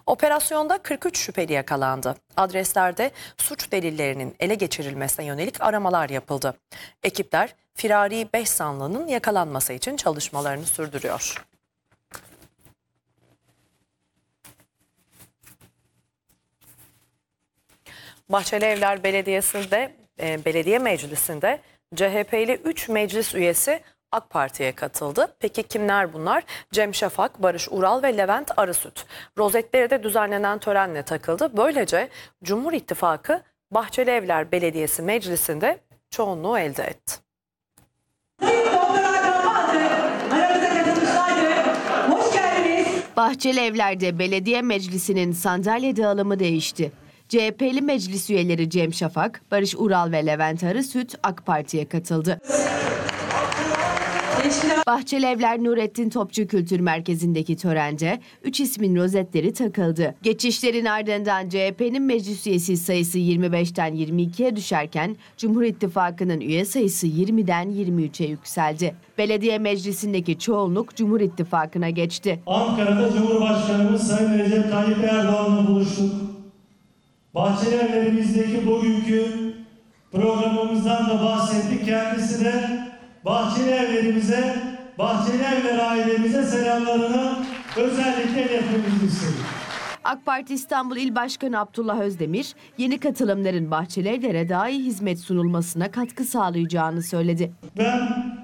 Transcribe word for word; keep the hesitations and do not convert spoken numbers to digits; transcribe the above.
Operasyonda kırk üç şüpheli yakalandı. Adreslerde suç delillerinin ele geçirilmesine yönelik aramalar yapıldı. Ekipler firari beş zanlının yakalanması için çalışmalarını sürdürüyor. Bahçelievler Belediyesi'nde, e, Belediye Meclisi'nde C H P'li üç meclis üyesi AK Parti'ye katıldı. Peki kimler bunlar? Cem Şafak, Barış Ural ve Levent Arısüt. Rozetleri de düzenlenen törenle takıldı. Böylece Cumhur İttifakı Bahçelievler Belediyesi Meclisi'nde çoğunluğu elde etti. Bahçelievler'de belediye meclisinin sandalye dağılımı değişti. C H P'li meclis üyeleri Cem Şafak, Barış Ural ve Levent Arısüt AK Parti'ye katıldı. Bahçelievler Nurettin Topçu Kültür Merkezi'ndeki törende üç ismin rozetleri takıldı. Geçişlerin ardından C H P'nin meclis üyesi sayısı yirmi beşten yirmi ikiye düşerken Cumhur İttifakı'nın üye sayısı yirmiden yirmi üçe yükseldi. Belediye meclisindeki çoğunluk Cumhur İttifakı'na geçti. Ankara'da Cumhurbaşkanımız Sayın Recep Tayyip Erdoğan'la buluştuk. Bahçelievlerimizdeki bugünkü programımızdan da bahsettik. Kendisi de Bahçelievlerimize, Bahçelievler ailemize selamlarını özellikle iletmemizi istedik. AK Parti İstanbul İl Başkanı Abdullah Özdemir, yeni katılımların Bahçelievlere daha iyi hizmet sunulmasına katkı sağlayacağını söyledi. Ben